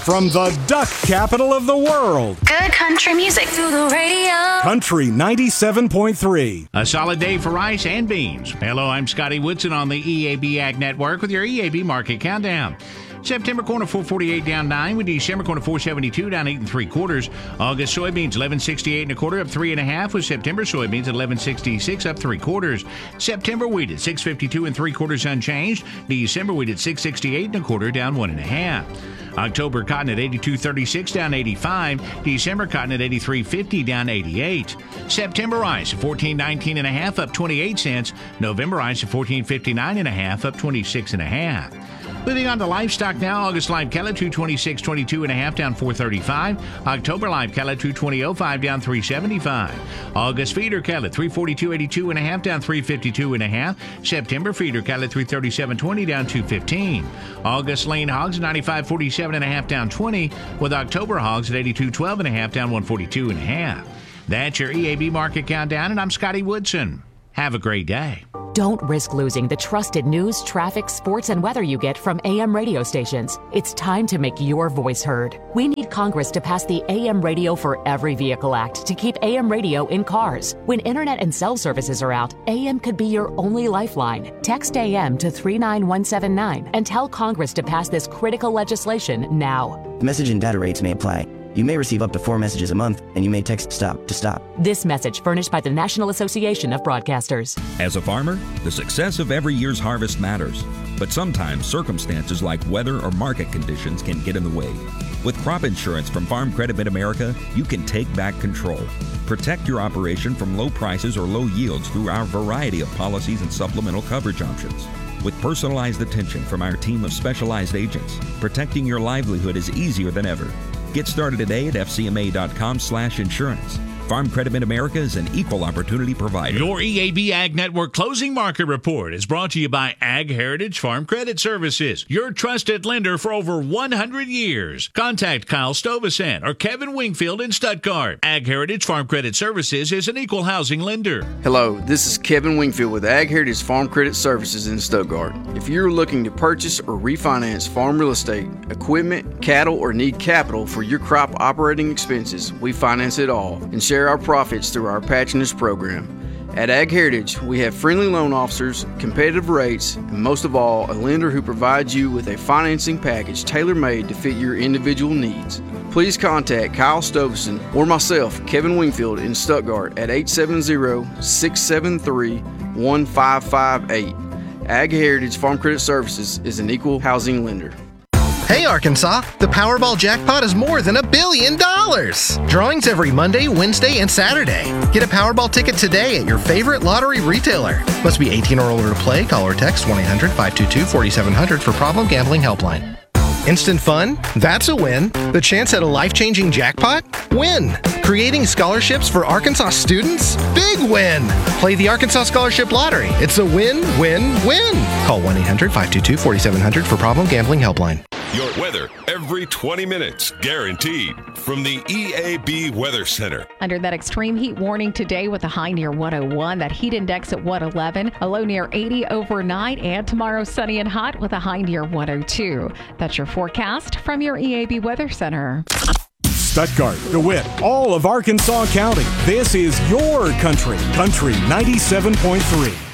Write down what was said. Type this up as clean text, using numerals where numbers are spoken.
from the duck capital of the world. Good country music through the radio. Country 97.3. A solid day for rice and beans. Hello, I'm Scotty Woodson on the EAB Ag Network with your EAB Market Countdown. September corn at 448 down 9, with December corn at 472 down 8 3/4. August soybeans 1168 1/4 up 3 1/2, with September soybeans at 1166 up 3/4. September wheat at 652 3/4 unchanged. December wheat at 668 1/4 down 1 1/2. October cotton at 82.36 down 85. December cotton at 83.50 down 88. September rice at 14.19 1/2 up 28 cents. November rice at 14.59 1/2 up 26 1/2. Moving on to livestock now. August live cattle 226.22 1/2 down 435. October live cattle 220.05 down 375. August feeder cattle 342.82 1/2 down 352 1/2. September feeder cattle 337.20 down 215. August lean hogs 95.47 1/2 down 20, with October hogs at 82.12 1/2 down 142 1/2. That's your EAB Market Countdown, and I'm Scotty Woodson. Have a great day. Don't risk losing the trusted news, traffic, sports, and weather you get from AM radio stations. It's time to make your voice heard. We need Congress to pass the AM Radio for Every Vehicle Act to keep AM radio in cars. When internet and cell services are out, AM could be your only lifeline. Text AM to 39179 and tell Congress to pass this critical legislation now. Message and data rates may apply. You may receive up to 4 messages a month, and you may text STOP to stop. This message furnished by the National Association of Broadcasters. As a farmer, the success of every year's harvest matters. But sometimes circumstances like weather or market conditions can get in the way. With crop insurance from Farm Credit Mid-America, you can take back control. Protect your operation from low prices or low yields through our variety of policies and supplemental coverage options. With personalized attention from our team of specialized agents, protecting your livelihood is easier than ever. Get started today at fcma.com/insurance. Farm Credit Mid-America is an equal opportunity provider. Your EAB Ag Network Closing Market Report is brought to you by Ag Heritage Farm Credit Services, your trusted lender for over 100 years. Contact Kyle Stovacen or Kevin Wingfield in Stuttgart. Ag Heritage Farm Credit Services is an equal housing lender. Hello, this is Kevin Wingfield with Ag Heritage Farm Credit Services in Stuttgart. If you're looking to purchase or refinance farm real estate, equipment, cattle, or need capital for your crop operating expenses, we finance it all and share our profits through our patronage program. At Ag Heritage, we have friendly loan officers, competitive rates, and most of all, a lender who provides you with a financing package tailor-made to fit your individual needs. Please contact Kyle Stovacen or myself, Kevin Wingfield, in Stuttgart at 870-673-1558. Ag Heritage Farm Credit Services is an equal housing lender. Hey Arkansas, the Powerball jackpot is more than $1 billion! Drawings every Monday, Wednesday, and Saturday. Get a Powerball ticket today at your favorite lottery retailer. Must be 18 or older to play. Call or text 1-800-522-4700 for Problem Gambling Helpline. Instant fun? That's a win. The chance at a life-changing jackpot? Win. Creating scholarships for Arkansas students? Big win. Play the Arkansas Scholarship Lottery. It's a win, win, win. Call 1-800-522-4700 for Problem Gambling Helpline. Your weather every 20 minutes, guaranteed, from the EAB Weather Center. Under that extreme heat warning today with a high near 101, that heat index at 111, a low near 80 overnight, and tomorrow sunny and hot with a high near 102. That's your forecast from your EAB Weather Center. Stuttgart, DeWitt, all of Arkansas County. This is your country. Country 97.3.